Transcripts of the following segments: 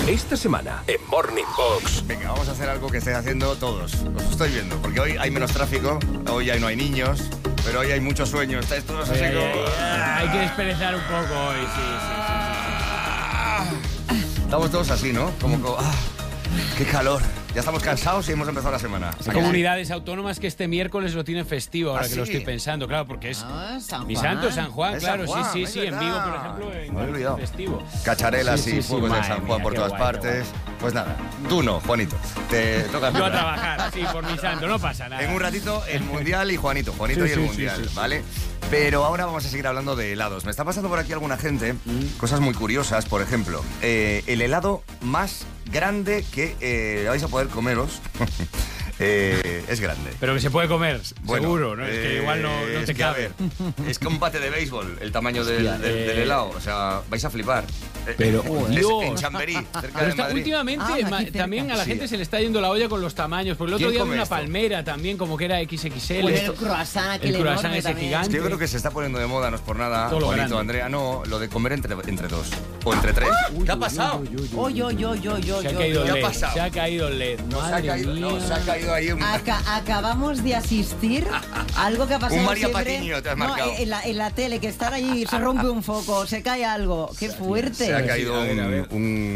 Esta semana en Morning Box. Venga, vamos a hacer algo que estéis haciendo todos. Os estoy viendo, porque hoy hay menos tráfico, hoy ya no hay niños, pero hoy hay mucho sueño. Estáis todos así como... Hay que desperezar un poco hoy, sí. Estamos todos así, ¿no? Como ¡qué calor! Ya estamos cansados y hemos empezado la semana. Hay comunidades autónomas que este miércoles lo tienen festivo, ahora que lo estoy ¿sí? pensando, claro, porque es San mi Juan. santo, San Juan, Es claro, San Juan, sí, es en verdad. Vigo, por ejemplo, Me he olvidado. festivo. Cacharelas Sí, y fuegos de madre San Juan mía, por qué todas guay, partes. Pues nada, tú no, Juanito. Te toca Yo a empezar. trabajar, sí, por mi santo, no pasa nada. En un ratito el Mundial y Juanito y el Sí, Mundial, sí. ¿vale? Pero ahora vamos a seguir hablando de helados. Me está pasando por aquí alguna gente, cosas muy curiosas, por ejemplo, el helado más grande que vais a poder comeros. Es grande. Pero que se puede comer, Bueno, seguro, ¿no? Es que igual no es te que, a cabe. ver, es que un bate de béisbol, el tamaño del helado. O sea, vais a flipar. Pero, Es Dios. en Chamberí, cerca Pero de Madrid. últimamente aquí cerca. también a la Sí. gente se le está yendo la olla con los tamaños. Porque el otro ¿Quién día vi come una esto? palmera también, como que era XXL. Pues el croissant aquel El croissant enorme ese también. gigante. Es que yo creo que se está poniendo de moda, no es por nada, Todo lo Juanito, grande. Andrea, no, lo de comer entre dos. O entre tres. ¿Qué ha pasado? Oy. Se ha caído el ¿Qué ha LED. pasado? Se ha caído el LED. Madre mía. Se ha caído ahí un... Acabamos de asistir a algo que ha pasado Un María siempre. Patiño te has marcado. En la tele, que están allí, se rompe un foco, se cae algo. ¡Qué fuerte! Se ha caído a ver.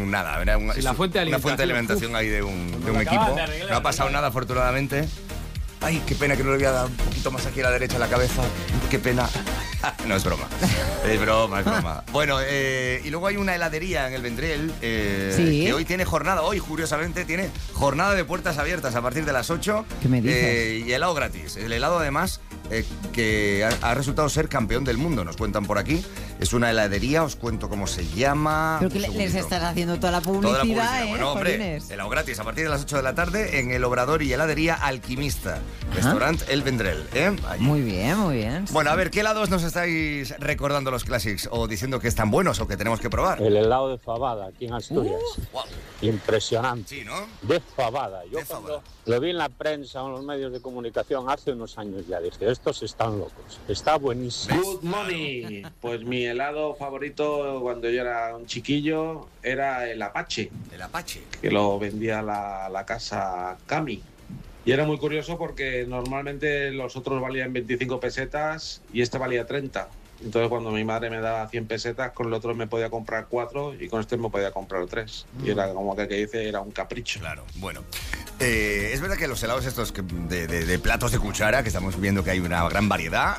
Sí, la fuente de una fuente de alimentación. alimentación ahí de un Lo equipo. acaban de arreglar, No ha pasado nada, afortunadamente. Ay, qué pena que no le voy a dar un poquito más aquí a la derecha a la cabeza. Qué pena. No, es broma. Es broma. Bueno, y luego hay una heladería en el Vendrell Sí. que hoy tiene jornada. Hoy, curiosamente, tiene jornada de puertas abiertas a partir de las 8. ¿Qué me dices? Y helado gratis. El helado, además, que ha resultado ser campeón del mundo, nos cuentan por aquí. Es una heladería, os cuento cómo se llama. Pero que Un les segundito. estás haciendo toda la Toda publicidad, la publicidad. ¿eh? Bueno, hombre, Jolines. helado gratis a partir de las 8 de la tarde en el Obrador y Heladería Alquimista. Restaurante El Vendrell, ¿eh? Allí. Muy bien, muy bien. Bueno, a ver, ¿qué helados nos estáis recordando los Classics? O diciendo que están buenos o que tenemos que probar. El helado de fabada aquí en Asturias. Guau. Impresionante. Sí, ¿no? De fabada. Yo De cuando fabada. lo vi en la prensa o en los medios de comunicación hace unos años ya dije, estos están locos. Está buenísimo. Good morning. Pues mi helado favorito cuando yo era un chiquillo era el Apache, El Apache. que lo vendía la casa Cami. Y era muy curioso porque normalmente los otros valían 25 pesetas y este valía 30. Entonces cuando mi madre me daba 100 pesetas, con el otro me podía comprar 4 y con este me podía comprar 3. Y era como que dice, era un capricho. Claro, bueno. Es verdad que los helados estos de platos de cuchara, que estamos viendo que hay una gran variedad,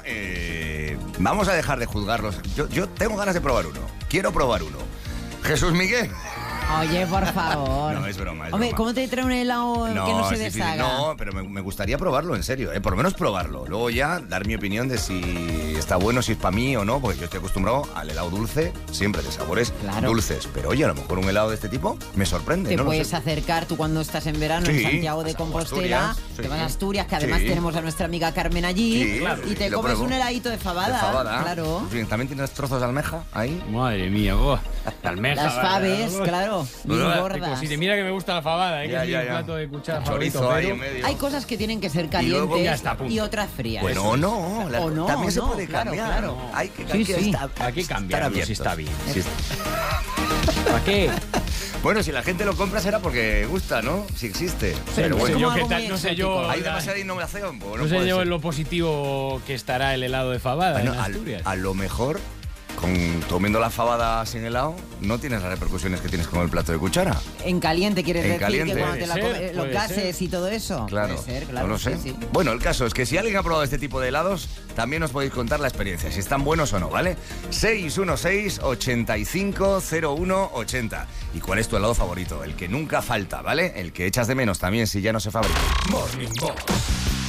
vamos a dejar de juzgarlos. Yo tengo ganas de probar uno. Quiero probar uno. Jesús Miguel. Oye, por favor. No, es broma, es Hombre, broma. ¿cómo te trae un helado que no se es difícil. deshaga? No, pero me gustaría probarlo, en serio, por lo menos probarlo. Luego ya dar mi opinión de si está bueno, si es para mí o no, porque yo estoy acostumbrado al helado dulce, siempre de sabores Claro. dulces. Pero oye, a lo mejor un helado de este tipo me sorprende. Te no lo puedes sé. acercar tú cuando estás en verano Sí, en Santiago de vas a Compostela, Asturias, sí. te vas a Asturias, que además Sí. tenemos a nuestra amiga Carmen allí, Sí, claro, y te lo comes pruebo. un heladito de fabada. De fabada. Claro. Bien, también tienes trozos de almeja ahí. Madre mía, la almeja. Las faves, claro, bien Qué gordas. Si te mira que me gusta la fabada, Ya, que es ya, mi ya. plato de cuchara El favorito, chorizo ahí pero en medio. Hay cosas que tienen que ser Y luego calientes ya está a punto. y otras frías. Bueno, o no, O no, también se no, puede claro, cambiar. claro. Hay que, Sí, sí. Hay que cambiarlo, estar si está bien. abiertos. ¿Para qué? Bueno, si la gente lo compra será porque gusta, ¿no? Si existe. Pero no sé bueno, yo Como qué algo tal, muy no sé exótico. yo. hay demasiada innovación. Pues No sé puede yo ser. en lo positivo que estará el helado de fabada Bueno, en Asturias. a lo mejor, comiendo la fabada sin helado, no tienes las repercusiones que tienes con el plato de cuchara. En caliente, quieres En decir caliente. que cuando te la Puede comes, ser, los puede gases ser. y todo eso. Claro, Puede ser, claro. no lo sé. Sí, sí. Bueno, el caso es que si alguien ha probado este tipo de helados, también os podéis contar la experiencia, si están buenos o no, ¿vale? 616-850180. ¿Y cuál es tu helado favorito? El que nunca falta, ¿vale? El que echas de menos también si ya no se fabrica. Morning Box